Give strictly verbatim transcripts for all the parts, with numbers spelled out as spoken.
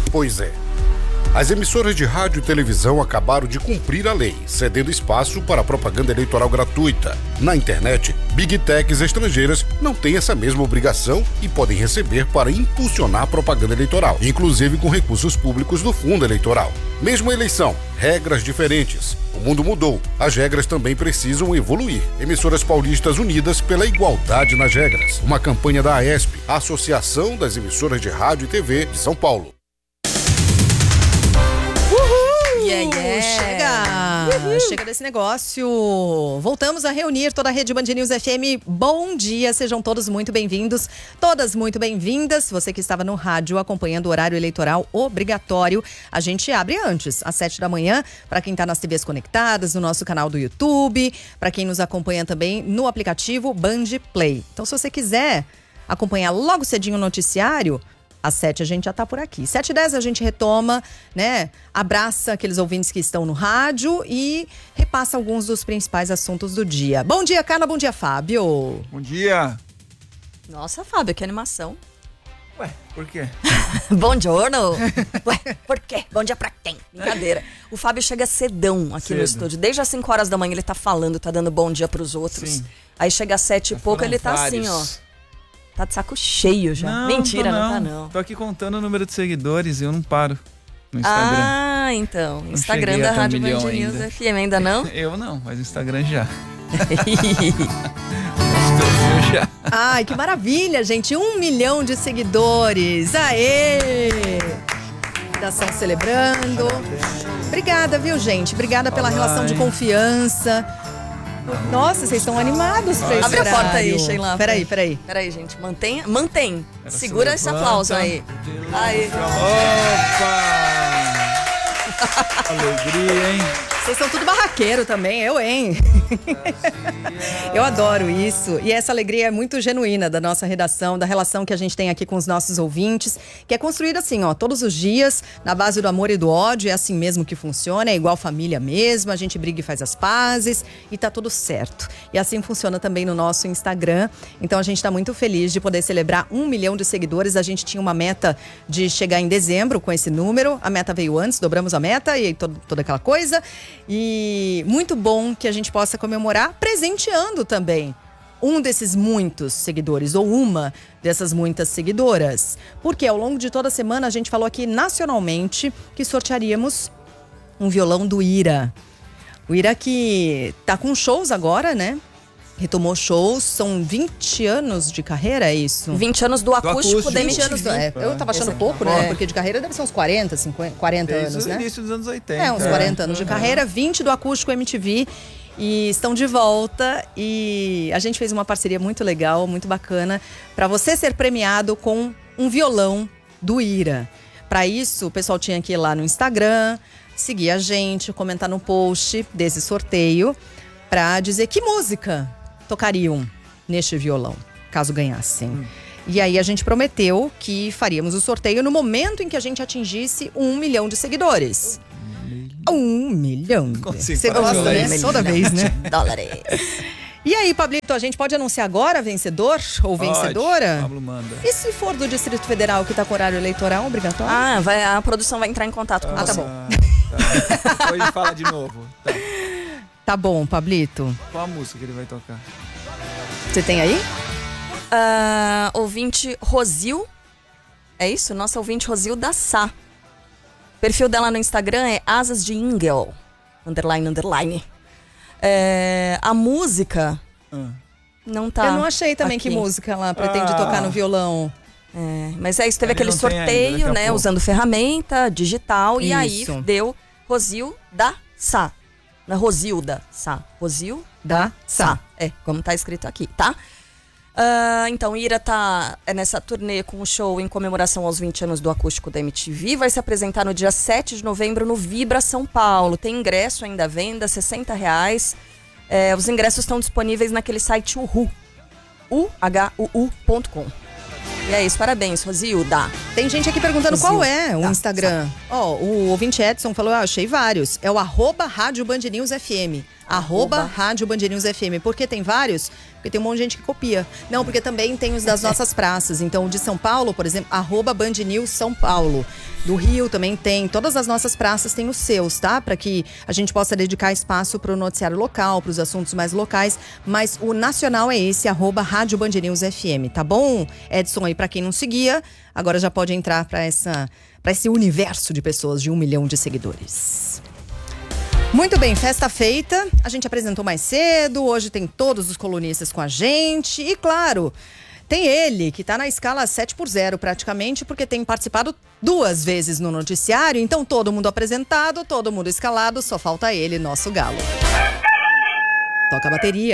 Pois é. As emissoras de rádio e televisão acabaram de cumprir a lei, cedendo espaço para a propaganda eleitoral gratuita. Na internet, Big Techs estrangeiras não têm essa mesma obrigação e podem receber para impulsionar a propaganda eleitoral, inclusive com recursos públicos do fundo eleitoral. Mesma eleição, regras diferentes. O mundo mudou, as regras também precisam evoluir. Emissoras paulistas unidas pela igualdade nas regras. Uma campanha da AESP, a Associação das Emissoras de Rádio e T V de São Paulo. Yeah, yeah. Chega! Uhum. Chega desse negócio. Voltamos a reunir toda a rede Band News F M. Bom dia, sejam todos muito bem-vindos, todas muito bem-vindas. Você que estava no rádio acompanhando o horário eleitoral obrigatório, a gente abre antes, às sete da manhã, para quem está nas T Vs conectadas, no nosso canal do YouTube, para quem nos acompanha também no aplicativo Band Play. Então, se você quiser acompanhar logo cedinho o noticiário, às sete a gente já tá por aqui. Sete e dez a gente retoma, né? Abraça aqueles ouvintes que estão no rádio e repassa alguns dos principais assuntos do dia. Bom dia, Carla. Bom dia, Fábio. Bom dia. Nossa, Fábio, que animação. Ué, por quê? Bom giorno. Ué, por quê? Bom dia pra quem? Brincadeira. O Fábio chega cedão aqui Cedo. no estúdio. Desde as cinco horas da manhã ele tá falando, tá dando bom dia pros outros. Sim. Aí chega às sete e pouco, ele tá vários. assim, ó. Tá de saco cheio já. Não, Mentira, não. não tá não. Tô aqui contando o número de seguidores e eu não paro no Instagram. Ah, então. Não Instagram da Rádio Band News F M, ainda não? Eu não, mas o Instagram já. já. Ai, que maravilha, gente. Um milhão de seguidores. Aê! Fundação celebrando. Obrigada, viu, gente? Obrigada pela Olá, relação de confiança. Nossa, vocês estão animados pra esse Abre horário. A porta aí, Sheila. Peraí, peraí. Peraí, gente. Mantém, mantém. Segura esse aplauso aí. Aí. Opa! Alegria, hein? Vocês são tudo barraqueiro também, eu, hein? Eu adoro isso. E essa alegria é muito genuína da nossa redação, da relação que a gente tem aqui com os nossos ouvintes, que é construída assim, ó, todos os dias, na base do amor e do ódio. É assim mesmo que funciona, é igual família mesmo. A gente briga e faz as pazes e tá tudo certo. E assim funciona também no nosso Instagram. Então a gente tá muito feliz de poder celebrar um milhão de seguidores. A gente tinha uma meta de chegar em dezembro com esse número. A meta veio antes, dobramos a meta e todo, toda aquela coisa. E muito bom que a gente possa comemorar presenteando também um desses muitos seguidores ou uma dessas muitas seguidoras. Porque ao longo de toda a semana a gente falou aqui nacionalmente que sortearíamos um violão do Ira. O Ira que tá com shows agora, né? Retomou shows, são vinte anos de carreira, é isso? vinte anos do acústico, do acústico da M T V. anos do, é, eu tava achando pouco, né? Porque de carreira deve ser uns quarenta, cinquenta, quarenta Desde anos, o né? início dos anos oitenta. É, uns quarenta anos de carreira, vinte do acústico M T V. E estão de volta e a gente fez uma parceria muito legal, muito bacana, para você ser premiado com um violão do Ira. Para isso, o pessoal tinha que ir lá no Instagram, seguir a gente, comentar no post desse sorteio, para dizer que música tocariam neste violão, caso ganhassem. Hum. E aí a gente prometeu que faríamos o sorteio no momento em que a gente atingisse um milhão de seguidores. Um milhão. Você gosta, né? Toda vez, né? Dólares. E aí, Pablito, a gente pode anunciar agora vencedor ou pode. vencedora? Pablo manda. E se for do Distrito Federal que tá com horário eleitoral obrigatório? Ah, vai, a produção vai entrar em contato com ah, você. Ah, tá bom. Tá. Depois fala de novo. Tá. Tá bom, Pablito. Qual a música que ele vai tocar? Você tem aí? Uh, ouvinte Rosil. É isso? Nossa ouvinte Rosil da Sá. O perfil dela no Instagram é Asas de Ingel. Underline, underline. É, a música ah. não tá. Eu não achei também aqui. Que música ela pretende ah. tocar no violão. É, mas é isso, teve Ele aquele sorteio, ainda, né? Usando ferramenta digital. Isso. E aí deu Rosil da Sá. Não é Rosilda Sá. Rosil da Sá. Sá. É, como tá escrito aqui, tá? Uh, então, Ira tá nessa turnê com o show em comemoração aos vinte anos do acústico da M T V. Vai se apresentar no dia sete de novembro no Vibra São Paulo. Tem ingresso ainda à venda, sessenta reais. É, os ingressos estão disponíveis naquele site Uhu. U H U U ponto com. E é isso, parabéns, Rosilda. Tem gente aqui perguntando Rosilda. Qual é o Instagram. Ó, oh, o ouvinte Edson falou, ah, achei vários. É o arroba Rádio Band News F M. Arroba, Arroba. Rádio Band News F M. Por que tem vários? Porque tem um monte de gente que copia. Não, porque também tem os das nossas praças. Então, o de São Paulo, por exemplo, arroba Band News São Paulo. Do Rio também tem. Todas as nossas praças têm os seus, tá? Para que a gente possa dedicar espaço para o noticiário local, para os assuntos mais locais. Mas o nacional é esse, arroba Rádio Band News F M, tá bom? Edson aí, para quem não seguia, agora já pode entrar para essa, para esse universo de pessoas de um milhão de seguidores. Muito bem, festa feita. A gente apresentou mais cedo, hoje tem todos os colunistas com a gente. E claro, tem ele, que tá na escala sete por zero praticamente, porque tem participado duas vezes no noticiário. Então todo mundo apresentado, todo mundo escalado, só falta ele, nosso galo. Toca a bateria.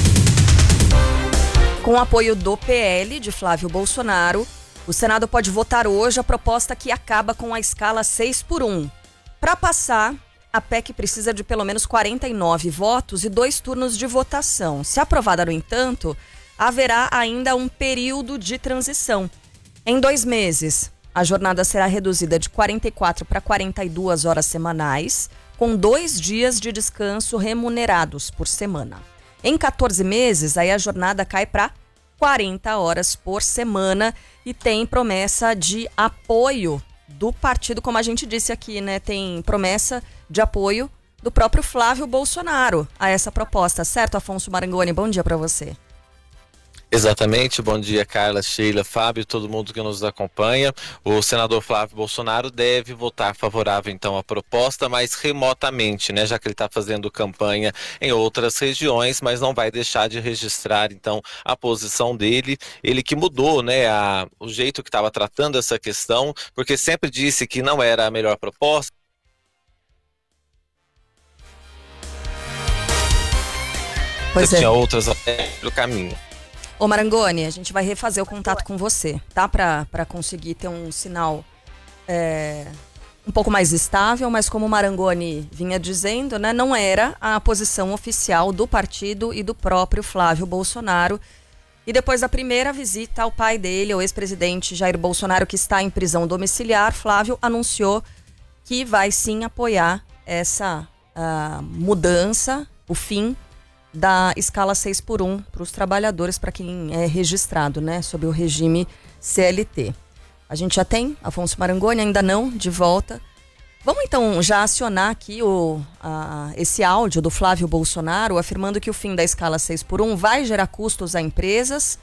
Com o apoio do P L de Flávio Bolsonaro, o Senado pode votar hoje a proposta que acaba com a escala seis por um. Para passar, a P E C precisa de pelo menos quarenta e nove votos e dois turnos de votação. Se aprovada, no entanto, haverá ainda um período de transição. Em dois meses, a jornada será reduzida de quarenta e quatro para quarenta e duas horas semanais, com dois dias de descanso remunerados por semana. Em quatorze meses, aí a jornada cai para quarenta horas por semana e tem promessa de apoio do partido, como a gente disse aqui, né? Tem promessa de apoio do próprio Flávio Bolsonaro a essa proposta, certo, Afonso Marangoni? Bom dia para você. Exatamente, bom dia Carla, Sheila, Fábio, todo mundo que nos acompanha. O senador Flávio Bolsonaro deve votar favorável então à proposta, mas remotamente, né, já que ele está fazendo campanha em outras regiões, mas não vai deixar de registrar então a posição dele, ele que mudou, né, a, o jeito que estava tratando essa questão, porque sempre disse que não era a melhor proposta. Pois é. Tinha outras no caminho. Ô Marangoni, a gente vai refazer o contato com você, tá? Pra, pra conseguir ter um sinal é, um pouco mais estável, mas como o Marangoni vinha dizendo, né? Não era a posição oficial do partido e do próprio Flávio Bolsonaro. E depois da primeira visita ao pai dele, o ex-presidente Jair Bolsonaro, que está em prisão domiciliar, Flávio anunciou que vai sim apoiar essa uh, mudança, o fim da escala seis por um para os trabalhadores, para quem é registrado, né, sob o regime C L T. A gente já tem Afonso Marangoni, ainda não, de volta. Vamos então já acionar aqui o, a, esse áudio do Flávio Bolsonaro, afirmando que o fim da escala seis por um vai gerar custos a empresas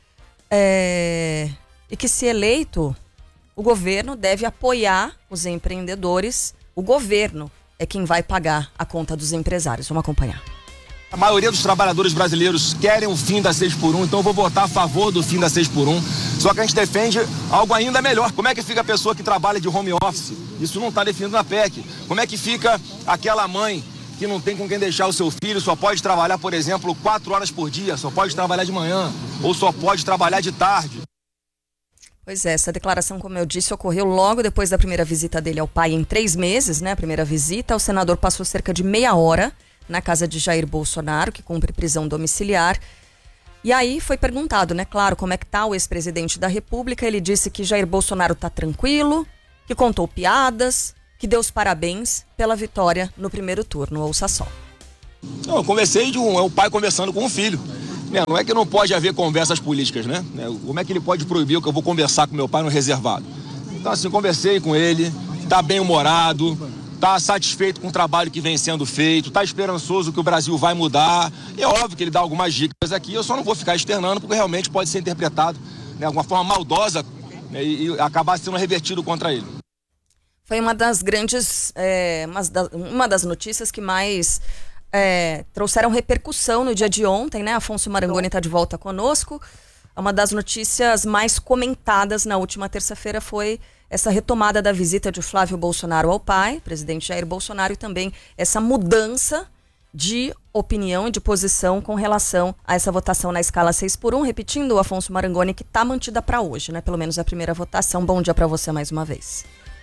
é, e que, se eleito, o governo deve apoiar os empreendedores. O governo é quem vai pagar a conta dos empresários. Vamos acompanhar. A maioria dos trabalhadores brasileiros querem o fim da seis por um, então eu vou votar a favor do fim da seis por um. Só que a gente defende algo ainda melhor. Como é que fica a pessoa que trabalha de home office? Isso não está definido na P E C. Como é que fica aquela mãe que não tem com quem deixar o seu filho, só pode trabalhar, por exemplo, quatro horas por dia, só pode trabalhar de manhã ou só pode trabalhar de tarde? Pois é, essa declaração, como eu disse, ocorreu logo depois da primeira visita dele ao pai em três meses, né? A primeira visita, o senador passou cerca de meia hora na casa de Jair Bolsonaro, que cumpre prisão domiciliar. E aí foi perguntado, né, claro, como é que tá o ex-presidente da República. Ele disse que Jair Bolsonaro tá tranquilo, que contou piadas, que deu os parabéns pela vitória no primeiro turno. Ouça só. Não, eu conversei de um, é o pai conversando com o filho. Né? Não é que não pode haver conversas políticas, né? Como é que ele pode proibir que eu vou conversar com meu pai no reservado? Então, assim, conversei com ele, tá bem humorado, está satisfeito com o trabalho que vem sendo feito, está esperançoso que o Brasil vai mudar. E é óbvio que ele dá algumas dicas aqui, eu só não vou ficar externando, porque realmente pode ser interpretado, né, de alguma forma maldosa, né, e, e acabar sendo revertido contra ele. Foi uma das grandes, é, uma, das, uma das notícias que mais é, trouxeram repercussão no dia de ontem, né? Afonso Marangoni está de volta conosco. Uma das notícias mais comentadas na última terça-feira foi essa retomada da visita de Flávio Bolsonaro ao pai, presidente Jair Bolsonaro, e também essa mudança de opinião e de posição com relação a essa votação na escala seis por um. Repetindo, o Afonso Marangoni, que está mantida para hoje, né? Pelo menos a primeira votação. Bom dia para você mais uma vez.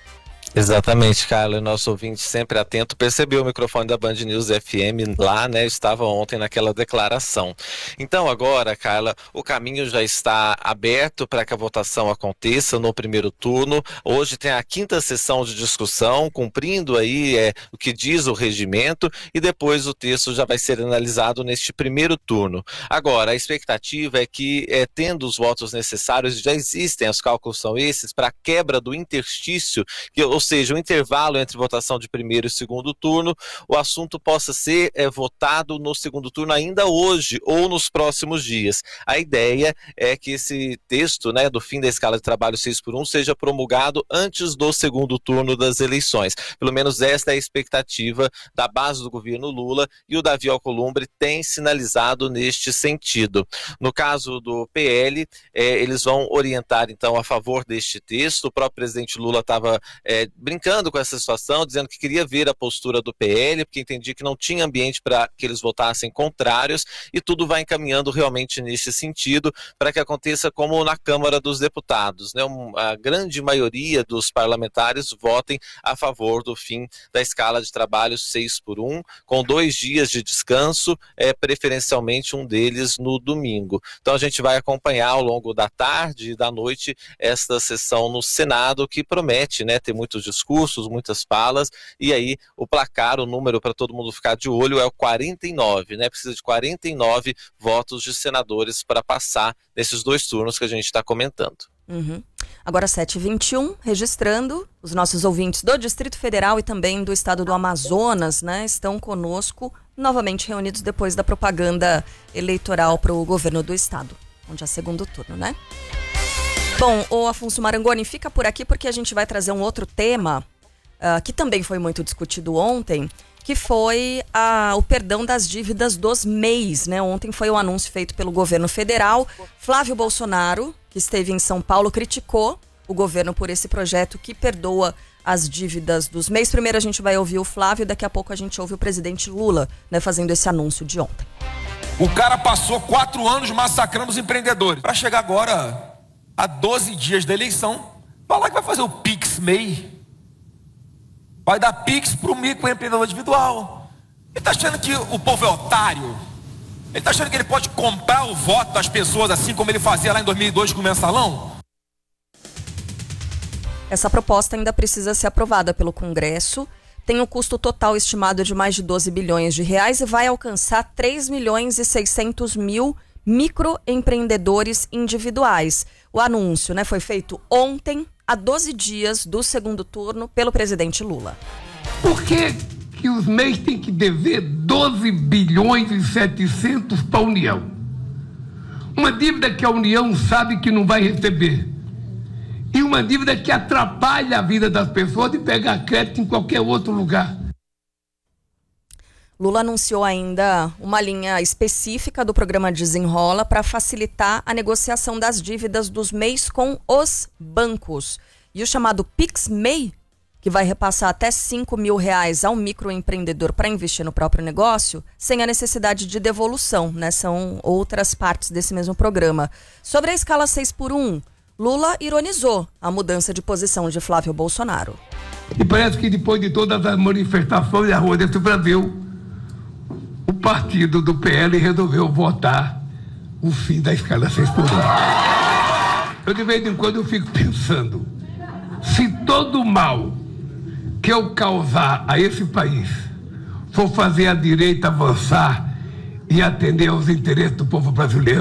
Exatamente, Carla. Nosso ouvinte sempre atento percebeu o microfone da Band News F M lá, né? Estava ontem naquela declaração. Então agora, Carla, o caminho já está aberto para que a votação aconteça no primeiro turno. Hoje tem a quinta sessão de discussão, cumprindo aí é, o que diz o regimento, e depois o texto já vai ser analisado neste primeiro turno. Agora, a expectativa é que, é, tendo os votos necessários, já existem, os cálculos são esses, para a quebra do interstício, que, ou seja, o intervalo entre votação de primeiro e segundo turno, o assunto possa ser é, votado no segundo turno ainda hoje ou nos próximos dias. A ideia é que esse texto, né, do fim da escala de trabalho seis por um seja promulgado antes do segundo turno das eleições. Pelo menos esta é a expectativa da base do governo Lula, e o Davi Alcolumbre tem sinalizado neste sentido. No caso do P L, é, eles vão orientar então a favor deste texto. O próprio presidente Lula estava é, brincando com essa situação, dizendo que queria ver a postura do P L, porque entendia que não tinha ambiente para que eles votassem contrários, e tudo vai encaminhando realmente nesse sentido para que aconteça como na Câmara dos Deputados, né? Um, a grande maioria dos parlamentares votem a favor do fim da escala de trabalho seis por um, com dois dias de descanso, é, preferencialmente um deles no domingo. Então a gente vai acompanhar ao longo da tarde e da noite esta sessão no Senado, que promete, né, ter muitos discursos, muitas falas, e aí o placar, o número para todo mundo ficar de olho é o quarenta e nove, né? Precisa de quarenta e nove votos de senadores para passar nesses dois turnos que a gente está comentando. Uhum. Agora sete e vinte e um, registrando, os nossos ouvintes do Distrito Federal e também do estado do Amazonas, né, estão conosco, novamente reunidos depois da propaganda eleitoral para o governo do estado, onde é segundo turno, né? Bom, o Afonso Marangoni fica por aqui porque a gente vai trazer um outro tema uh, que também foi muito discutido ontem, que foi uh, o perdão das dívidas dos M E Is, né? Ontem foi um anúncio feito pelo governo federal. Flávio Bolsonaro, que esteve em São Paulo, criticou o governo por esse projeto que perdoa as dívidas dos M E Is. Primeiro a gente vai ouvir o Flávio, daqui a pouco a gente ouve o presidente Lula, né, fazendo esse anúncio de ontem. O cara passou quatro anos massacrando os empreendedores, para chegar agora, a doze dias da eleição, falar que vai fazer o Pix M E I. Vai dar Pix para o microempreendedor individual. Ele tá achando que o povo é otário? Ele tá achando que ele pode comprar o voto das pessoas assim como ele fazia lá em dois mil e dois com o mensalão? Essa proposta ainda precisa ser aprovada pelo Congresso. Tem um custo total estimado de mais de doze bilhões de reais e vai alcançar três milhões e seiscentos mil microempreendedores individuais. O anúncio, né, foi feito ontem, a doze dias do segundo turno, pelo presidente Lula. Por que que os M E Is têm que dever doze bilhões e setecentos para a União? Uma dívida que a União sabe que não vai receber. E uma dívida que atrapalha a vida das pessoas de pegar crédito em qualquer outro lugar. Lula anunciou ainda uma linha específica do programa Desenrola para facilitar a negociação das dívidas dos M E Is com os bancos. E o chamado Pix M E I, que vai repassar até cinco mil reais ao microempreendedor para investir no próprio negócio, sem a necessidade de devolução, né? São outras partes desse mesmo programa. Sobre a escala seis por um, Lula ironizou a mudança de posição de Flávio Bolsonaro. E parece que depois de todas as manifestações na rua desse Brasil, o partido do P L resolveu votar o fim da escala seis por um. Eu de vez em quando eu fico pensando, se todo o mal que eu causar a esse país for fazer a direita avançar e atender aos interesses do povo brasileiro,